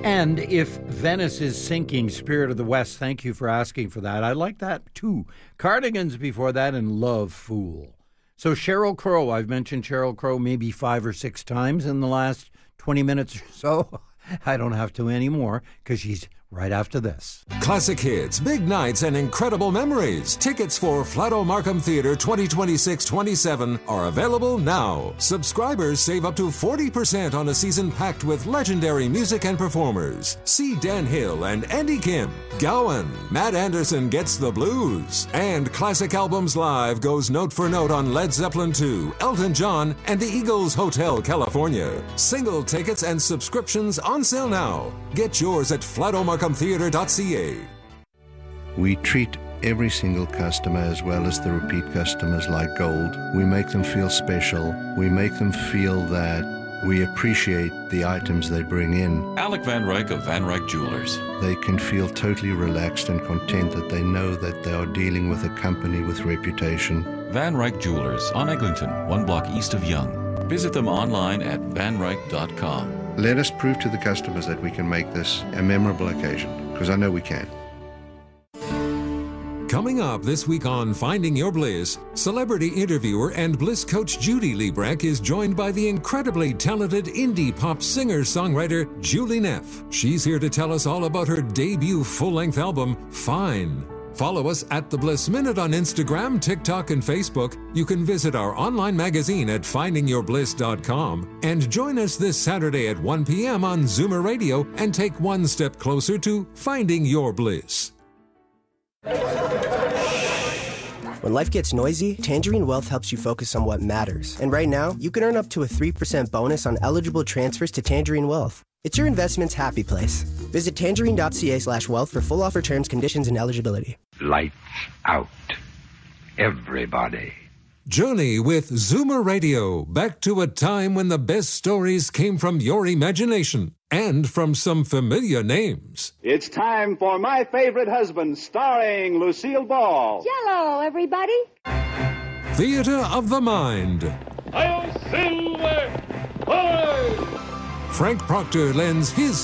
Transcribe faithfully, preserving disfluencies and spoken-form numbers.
And if Venice is sinking, Spirit of the West, thank you for asking for that. I like that too. Cardigans before that and Love Fool. So Sheryl Crow, I've mentioned Sheryl Crow maybe five or six times in the last twenty minutes or so. I don't have to anymore because she's right after this. Classic hits, big nights, and incredible memories. Tickets for Flato Markham Theatre twenty twenty-six twenty-seven are available now. Subscribers save up to forty percent on a season packed with legendary music and performers. See Dan Hill and Andy Kim, Gowan, Matt Anderson Gets the Blues, and Classic Albums Live goes note for note on Led Zeppelin two, Elton John, and the Eagles Hotel California. Single tickets and subscriptions on sale now. Get yours at flato markham theatre dot c a. We treat every single customer as well as the repeat customers like gold. We make them feel special. We make them feel that we appreciate the items they bring in. Alec Van Ryck of Van Ryck Jewelers. They can feel totally relaxed and content that they know that they are dealing with a company with reputation. Van Ryck Jewelers on Eglinton, one block east of Yonge. Visit them online at van ryck dot com. Let us prove to the customers that we can make this a memorable occasion, because I know we can. Coming up this week on Finding Your Bliss, celebrity interviewer and Bliss coach Judy Liebrecht is joined by the incredibly talented indie pop singer-songwriter Julie Neff. She's here to tell us all about her debut full-length album, Fine. Follow us at The Bliss Minute on Instagram, TikTok, and Facebook. You can visit our online magazine at finding your bliss dot com and join us this Saturday at one p.m. on Zoomer Radio and take one step closer to finding your bliss. When life gets noisy, Tangerine Wealth helps you focus on what matters. And right now, you can earn up to a three percent bonus on eligible transfers to Tangerine Wealth. It's your investment's happy place. Visit tangerine dot c a slash wealth for full offer terms, conditions, and eligibility. Lights out. Everybody. Journey with Zoomer Radio, back to a time when the best stories came from your imagination and from some familiar names. It's time for My Favorite Husband, starring Lucille Ball. Jello, everybody. Theater of the Mind. I'll silver. Hey! Frank Proctor lends his